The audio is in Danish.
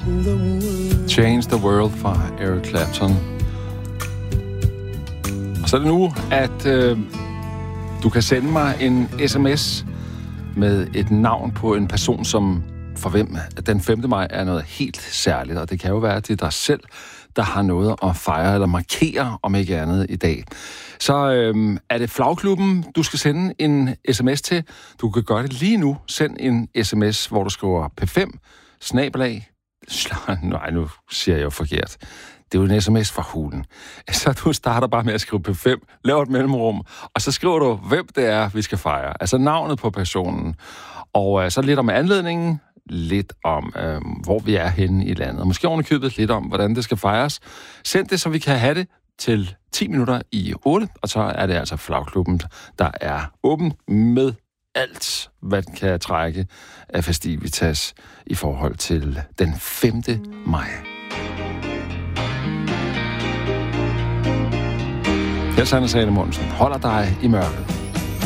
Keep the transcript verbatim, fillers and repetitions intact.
Change the World fra Eric Clapton. Og så er det nu, at øh, du kan sende mig en sms med et navn på en person, som for hvem den femte maj er noget helt særligt. Og det kan jo være, at det er dig selv, der har noget at fejre eller markere, om ikke andet i dag. Så øhm, er det Flagklubben, du skal sende en sms til. Du kan gøre det lige nu. Send en sms, hvor du skriver P fem, snabelag. Nej, nu siger jeg jo forkert. Det er jo en sms fra hulen. Så du starter bare med at skrive P fem, laver et mellemrum, og så skriver du, hvem det er, vi skal fejre. Altså navnet på personen. Og øh, så lidt om anledningen, lidt om, øh, hvor vi er henne i landet. Måske ovenikøbet lidt om, hvordan det skal fejres. Send det, så vi kan have det til ti minutter i otte, og så er det altså Flagklubben, der er åben med alt, hvad den kan trække af festivitas i forhold til den femte maj. Jeg er Sanne Sane Monsen. Holder dig i mørket.